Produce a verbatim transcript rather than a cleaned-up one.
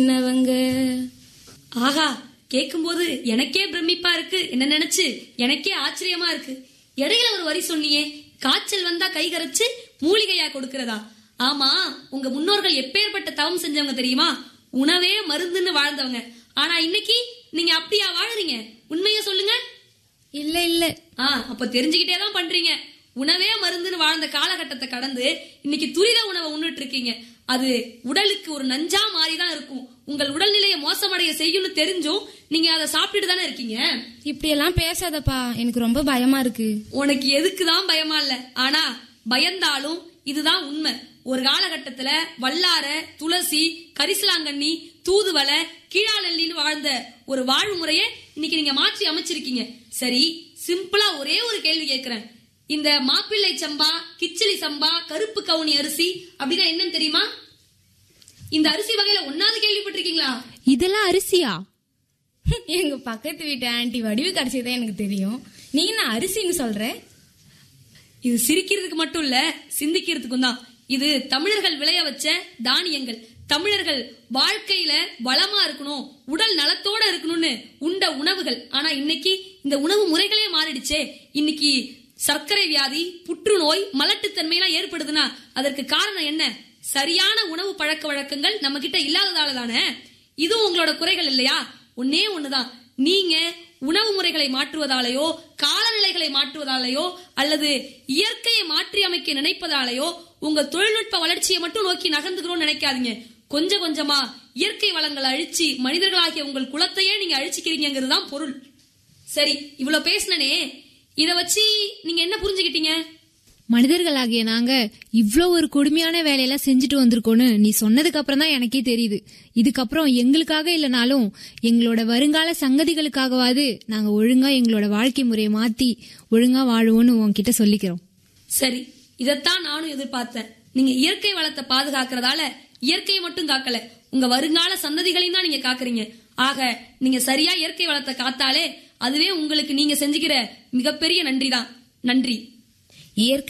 என்னவங்க ஆஹா, கேக்கும்போது எனக்கே பிரமிப்பா இருக்கு. என்ன நினைச்சு எனக்கே ஆச்சரியமா இருக்கு. இடையில ஒரு வரி சொன்னியே, காய்ச்சல் வந்தா கை கரைச்சு மூலிகையா கொடுக்கிறதா? ஆமா, உங்க முன்னோர்கள் எப்பேற்பட்ட தவம் செஞ்சவங்க தெரியுமா? உணவே மருந்துன்னு வாழ்ந்தவங்க. ஆனா இன்னைக்கு நீங்க அப்படியா வாழறீங்க? உண்மையா சொல்லுங்க. இல்ல இல்ல ஆ, அப்ப தெரிஞ்சுக்கிட்டே தான் பண்றீங்க. உணவே மருந்துன்னு வாழ்ந்த காலகட்டத்தை கடந்து இன்னைக்கு துரித உணவை உண்ணுட்டு இருக்கீங்க. அது உடலுக்கு ஒரு நஞ்சா மாறிதான் இருக்கும். உங்கள் உடல்நிலையை மோசமடைய செய்யும்னு தெரிஞ்சும் நீங்க அதை சாப்பிட்டுட்டு தானே இருக்கீங்க. இப்படி எல்லாம் பேசாதப்பா, எனக்கு ரொம்ப பயமா இருக்கு. உனக்கு எதுக்குதான் பயமா இல்ல, ஆனா பயந்தாலும் இதுதான் உண்மை. ஒரு காலகட்டத்துல வல்லார, துளசி, கரிசலாங்கண்ணி, தூதுவளை, கீழாநெல்லின்னு வாழ்ந்த ஒரு வாழ்வு முறையை இன்னைக்கு நீங்க மாற்றி அமைச்சிருக்கீங்க. சரி, சிம்பிளா ஒரே ஒரு கேள்வி கேட்கிறேன். இந்த மாப்பிள்ளை சம்பா, கிச்சிலி சம்பா, கருப்பு கவுனி அரிசி அப்படின்னா என்னன்னு தெரியுமா? இந்த அரிசி வகையில ஒன்னாவது கேள்விப்பட்டிருக்கீங்களா? இதெல்லாம் அரிசியா? எங்க பக்கத்து வீட்டு ஆன்டி வடிவு கிடைச்சதான் எனக்கு தெரியும். நீ நான் அரிசின்னு சொல்ற? இது சிரிக்கிறதுக்கு மட்டும் இல்ல, சிந்திக்கிறதுக்கும் தான். இது தமிழர்கள் விளைய வச்ச தானியங்கள். தமிழர்கள் வாழ்க்கையில வளமா இருக்கணும், உடல் நலத்தோட இருக்கணும்னு உண்ட உணவுகள். ஆனா இன்னைக்கு இந்த உணவு முறைகளே மாறிடுச்சே. இன்னைக்கு சர்க்கரை வியாதி, புற்றுநோய், மலட்டுத்தன்மை எல்லாம் ஏற்படுதுன்னா அதற்கு காரணம் என்ன? சரியான உணவு பழக்க வழக்கங்கள் நம்ம கிட்ட இல்லாததால தானே. இதுவும் உங்களோட குறைகள் இல்லையா? ஒன்னே ஒண்ணுதான், நீங்க உணவு முறைகளை மாற்றுவதாலேயோ, காலநிலைகளை மாற்றுவதாலேயோ, அல்லது இயற்கையை மாற்றி அமைக்க நினைப்பதாலேயோ உங்க தொழில்நுட்ப வளர்ச்சியை மட்டும் நோக்கி நகர்ந்துக்கிறோம்னு நினைக்காதீங்க. கொஞ்சம் கொஞ்சமா இயற்கை வளங்களை அழிச்சு மனிதர்களாகிய உங்கள் குலத்தையே நீங்க அழிச்சுக்கிறீங்கிறது தான் பொருள். சரி, இவ்வளவு பேசினனே, இத வச்சு நீங்க என்ன புரிஞ்சுக்கிட்டீங்க? மனிதர்களாகிய நாங்க இவ்ளோ ஒரு கொடுமையான வேலையெல்லாம் செஞ்சுட்டு வந்திருக்கோன்னு நீ சொன்னதுக்கு அப்புறம் தான் எனக்கே தெரியுது. இதுக்கப்புறம் எங்களுக்காக இல்லைனாலும் எங்களோட வருங்கால சங்கதிகளுக்காகவாது நாங்க ஒழுங்கா எங்களோட வாழ்க்கை முறையை மாத்தி ஒழுங்கா வாழுவோன்னு உன்கிட்ட சொல்லிக்கிறோம். சரி, இதத்தான் நானும் எதிர்பார்த்தேன். நீங்க இயற்கை வளத்தை பாதுகாக்கிறதால இயற்கையை மட்டும் காக்கல, உங்க வருங்கால சந்ததிகளையும் தான் நீங்க காக்குறீங்க. ஆக நீங்க சரியா இயற்கை வளத்தை காத்தாலே அதுவே உங்களுக்கு நீங்க செஞ்சுக்கிற மிகப்பெரிய நன்றி தான். நன்றி. இயற்கை